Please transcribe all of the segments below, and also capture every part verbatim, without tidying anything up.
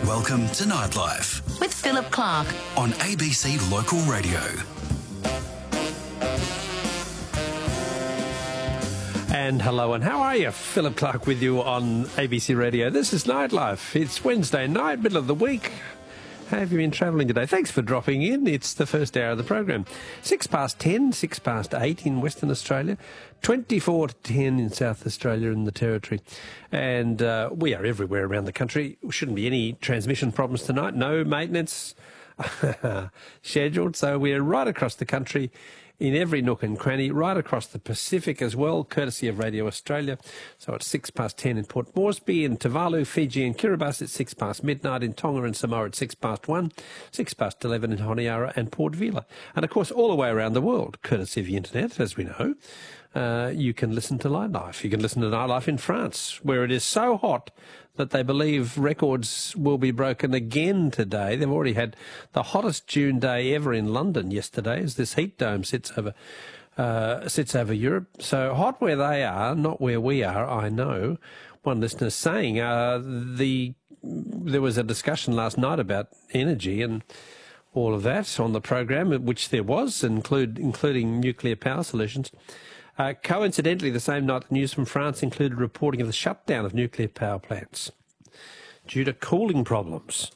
Welcome to Nightlife with Philip Clark on A B C Local Radio. And hello, and how are you? Philip Clark with you on A B C Radio. This is Nightlife. It's Wednesday night, middle of the week. How have you been travelling today? Thanks for dropping in. It's the first hour of the program. Six past ten, six past eight in Western Australia, twenty-four to ten in South Australia and the Territory. And uh, we are everywhere around the country. Shouldn't be any transmission problems tonight. No maintenance scheduled. So we're right across the country, in every nook and cranny, right across the Pacific as well, courtesy of Radio Australia. So it's six past ten in Port Moresby, in Tuvalu, Fiji and Kiribati at six past midnight, in Tonga and Samoa at six past one, six past eleven in Honiara and Port Vila. And of course, all the way around the world, courtesy of the internet, as we know, uh, you can listen to Nightlife. You can listen to Nightlife in France, where it is so hot that they believe records will be broken again today. They've already had the hottest June day ever in London yesterday, as this heat dome sits over uh, sits over Europe. So hot where they are, not where we are, I know. One listener saying uh, the there was a discussion last night about energy and all of that on the program, which there was, include including nuclear power solutions. Uh, coincidentally, the same night, the news from France included reporting of the shutdown of nuclear power plants due to cooling problems,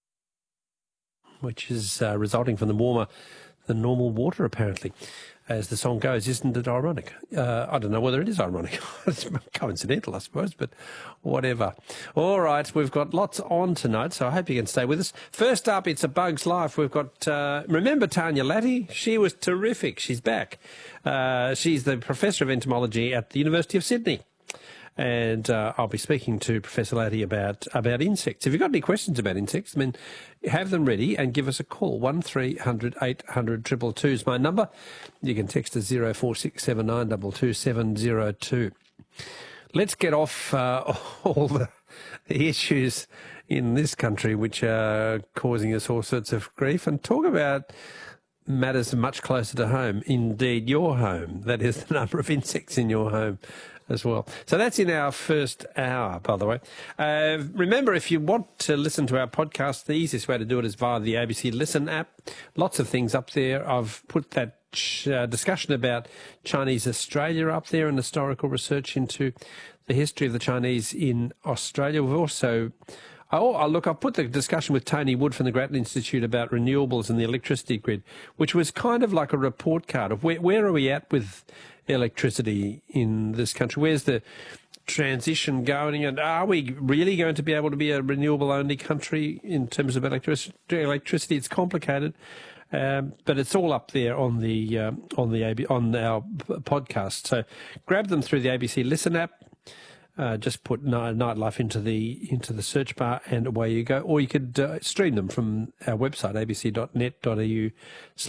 which is uh, resulting from the warmer than normal water, apparently. As the song goes, isn't it ironic? Uh, I don't know whether it is ironic. It's coincidental, I suppose, but whatever. All right, we've got lots on tonight, so I hope you can stay with us. First up, it's A Bug's Life. We've got, uh, remember Tanya Latty? She was terrific. She's back. Uh, she's the Professor of Entomology at the University of Sydney. And uh, I'll be speaking to Professor Latty about, about insects. If you've got any questions about insects, I mean, have them ready and give us a call. one three hundred eight hundred two two two is my number. You can text us zero four six seven nine two two seven zero two. Let's get off uh, all the, the issues in this country which are causing us all sorts of grief and talk about matters much closer to home, indeed your home. That is the number of insects in your home as well. So that's in our first hour, by the way. Uh, remember, if you want to listen to our podcast, the easiest way to do it is via the A B C Listen app. Lots of things up there. I've put that uh, discussion about Chinese Australia up there and historical research into the history of the Chinese in Australia. We've also... Oh, oh, look, I've put the discussion with Tony Wood from the Grattan Institute about renewables and the electricity grid, which was kind of like a report card of where, where are we at with electricity in this country? Where's the transition going? And are we really going to be able to be a renewable-only country in terms of electric- electricity? It's complicated, um, but it's all up there on the um, on the A B, on our podcast. So grab them through the A B C Listen app. Uh, just put Nightlife into the into the search bar and away you go. Or you could uh, stream them from our website, a b c dot net dot a u.